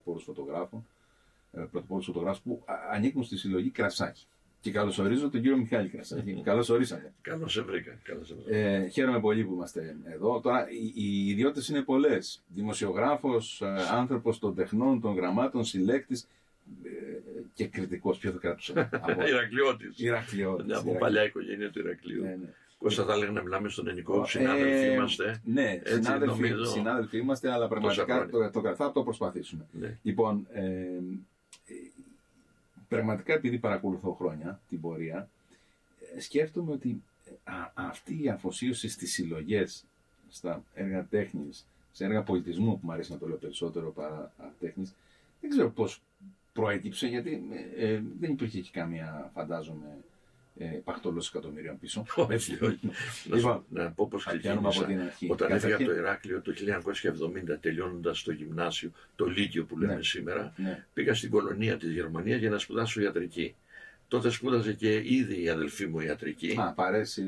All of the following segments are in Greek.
πρωτοπόρους φωτογράφους που ανήκουν στη συλλογή Κρασάκη. Και καλωσορίζω τον κύριο Μιχάλη Κρασάκη. Καλώς ορίσατε. Καλώς σε βρήκα. Χαίρομαι πολύ που είμαστε εδώ. Τώρα, οι ιδιότητες είναι πολλές. Δημοσιογράφος, άνθρωπος των τεχνών, των γραμμάτων, συλλέκτης και κριτικός. Ποιο θα κρατούσα? Ηρακλειώτης. Από παλιά οικογένεια του Ηρακλείου. Κώστα, θα έλεγα να μιλάμε στον ελληνικό. Συνάδελφοι είμαστε. Ναι, συνάδελφοι είμαστε, αλλά πραγματικά θα το προσπαθήσουμε. Ναι. Λοιπόν, πραγματικά επειδή παρακολουθώ χρόνια την πορεία, σκέφτομαι ότι αυτή η αφοσίωση στις συλλογές, στα έργα τέχνης, σε έργα πολιτισμού, που μου αρέσει να το λέω περισσότερο παρά τέχνης, δεν ξέρω πώς προέκυψε, γιατί δεν υπήρχε και καμία, φαντάζομαι, παχτόλος εκατομμυρίων πίσω. Όχι. Να πω πώς ξεκίνησα. Όταν έφυγα από το Ηράκλειο το 1970, τελειώνοντας το γυμνάσιο, το Λύκειο που λέμε σήμερα, πήγα στην κολονία της Γερμανίας για να σπουδάσω ιατρική. Τότε σπούδαζε και ήδη η αδελφή μου ιατρική. Παρέσει.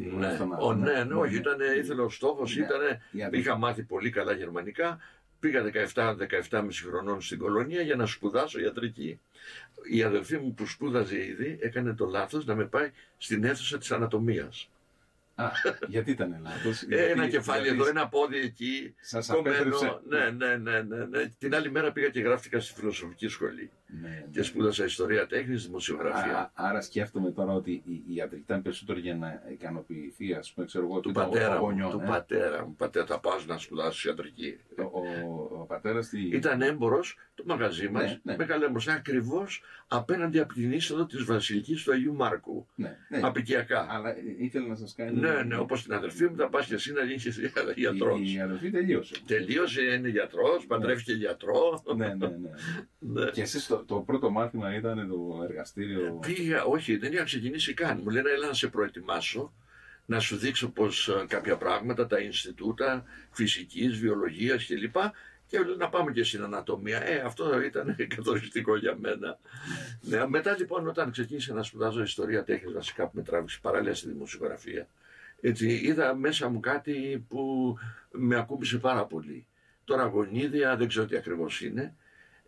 Όχι, ήθελε ο στόχος, είχα μάθει πολύ καλά γερμανικά. Πήγα 17,5 χρονών στην κολονία για να σπουδάσω ιατρική. Η αδελφή μου που σπούδαζε ήδη έκανε το λάθος να με πάει στην αίθουσα της ανατομίας. Γιατί ήταν λάθος? Ένα κεφάλι εδώ, ένα πόδι εκεί. Σας απέτρεψε. Ναι. Την άλλη μέρα πήγα και γράφτηκα στη φιλοσοφική σχολή. Και σπούδασα ιστορία τέχνης, δημοσιογραφία. Άρα σκέφτομαι τώρα ότι η ιατρική ήταν περισσότερο για να ικανοποιηθεί, ας πούμε, ξέρω εγώ, του πατέρα μου. Πατέρα, θα πάω να σπουδάσω ιατρική. Ο πατέρας ήταν έμπορος, το μαγαζί μας, μεγαλέμπορος, ακριβώς απέναντι από την είσοδο της Βασιλικής του Αγίου Μάρκου. Απικιακά. Αλλά ήθελε να σας κάνει. Ναι, όπως την αδελφή μου, θα πας και εσύ να γίνεις γιατρός. Η αδελφή τελείωσε. Τελείωσε, είναι γιατρός, παντρεύτηκε γιατρό. Ναι. Και εσείς το πρώτο μάθημα ήταν το εργαστήριο? Όχι, δεν είχα ξεκινήσει καν. Μου λένε, έλα να σε προετοιμάσω, να σου δείξω πως κάποια πράγματα, τα Ινστιτούτα φυσικής, βιολογίας κλπ. Και να πάμε και στην ανατομία. Αυτό ήταν καθοριστικό για μένα. Μετά λοιπόν, όταν ξεκίνησα να σπουδάζω ιστορία τέχνης, βασικά που με τράβηξε παράλληλα στη δημοσιογραφία, είδα μέσα μου κάτι που με ακούμπησε πάρα πολύ. Τώρα γονίδια, δεν ξέρω τι ακριβώς είναι,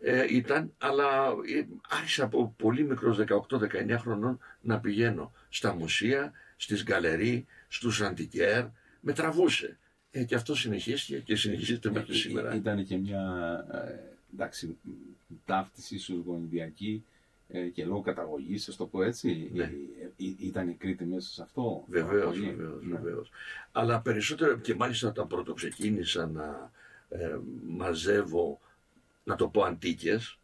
αλλά άρχισα από πολύ μικρός, 18-19 χρονών, να πηγαίνω στα μουσεία, στις γκαλερί, στους αντικέρ, με τραβούσε. Και αυτό συνεχίστηκε και συνεχίζεται μέχρι σήμερα. Ήταν και μια ταύτιση ίσως γονιδιακή και λόγω καταγωγής, ας το πω έτσι. Ήταν η Κρήτη μέσα σε αυτό? Βεβαίως. Αλλά περισσότερο, και μάλιστα όταν πρώτο ξεκίνησα να μαζεύω, να το πω, αντίκες,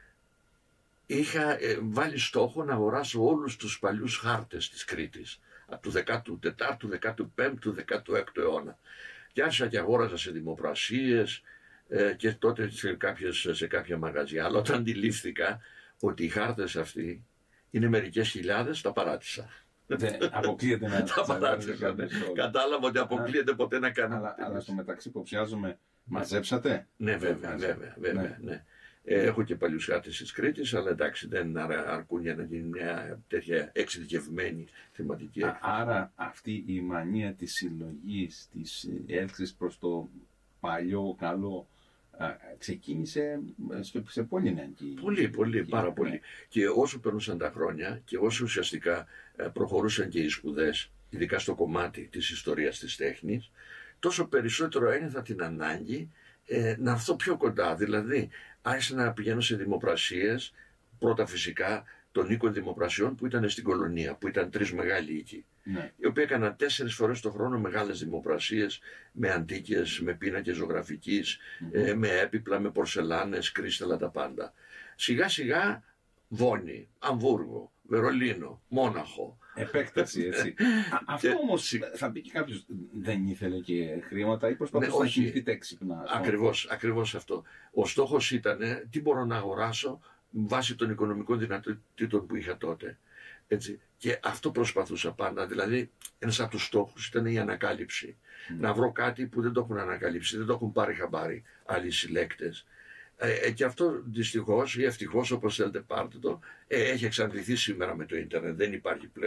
είχα βάλει στόχο να αγοράσω όλους τους παλιούς χάρτες της Κρήτης από του 14ου, 15ου, 16ου αιώνα. Και άρχισα και αγόραζα σε δημοπρασίες και τότε σε κάποια μαγαζιά. Αλλά όταν αντιλήφθηκα ότι οι χάρτες αυτοί είναι μερικές χιλιάδες, τα παράτησα. Αποκλείεται να τα παράτησα. Κατάλαβα ότι αποκλείεται ποτέ να κάνω. Αλλά στο μεταξύ υποψιάζομαι, μαζέψατε? Ναι, βέβαια. Ναι. Έχω και παλιούς χάρτες της Κρήτης, αλλά εντάξει, δεν αρκούν για να γίνει μια τέτοια εξειδικευμένη θεματική έκθεση. Άρα αυτή η μανία της συλλογής, της έλξης προς το παλιό καλό, ξεκίνησε σε πολύ νεανική. Πολύ, πάρα πολύ. Και όσο περνούσαν τα χρόνια και όσο ουσιαστικά προχωρούσαν και οι σπουδές, ειδικά στο κομμάτι της ιστορίας της τέχνης, τόσο περισσότερο ένιωθα την ανάγκη να έρθω πιο κοντά. Δηλαδή άρχισα να πηγαίνω σε δημοπρασίες, πρώτα φυσικά των οίκων δημοπρασιών που ήταν στην κολονία, που ήταν 3 μεγάλοι οίκοι, οι οποίοι έκαναν 4 φορές το χρόνο μεγάλες δημοπρασίες με αντίκες, με πίνακες ζωγραφικής, με έπιπλα, με πορσελάνες, κρίσταλα, τα πάντα. Σιγά σιγά Βόνη, Αμβούργο, Βερολίνο, Μόναχο. Επέκταση, έτσι. Αυτό όμως θα πει και κάποιος, δεν ήθελε και χρήματα ή προσπαθούσε να κινηθείτε έξυπνα? Ακριβώς αυτό. Ο στόχος ήταν τι μπορώ να αγοράσω βάσει των οικονομικών δυνατοτήτων που είχα τότε. Έτσι. Και αυτό προσπαθούσα πάντα. Δηλαδή, ένας από τους στόχους ήταν η ανακάλυψη. Να βρω κάτι που δεν το έχουν ανακαλύψει, δεν το έχουν πάρει χαμπάρι άλλοι συλλέκτες. Και αυτό δυστυχώς ή ευτυχώς, όπως θέλετε πάρτε το, έχει εξαντληθεί σήμερα με το ίντερνετ. Δεν υπάρχει πλέον.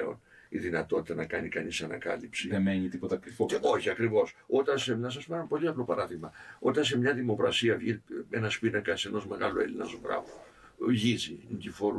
η δυνατότητα να κάνει κανείς ανακάλυψη. Δεν μένει τίποτα κρυφό. Όχι ακριβώς. Να σας πω ένα πολύ απλό παράδειγμα. Όταν σε μια δημοπρασία βγει ένας πίνακας ενός μεγάλου Έλληνα ζωγράφου, ο Γίζη, Νικηφόρου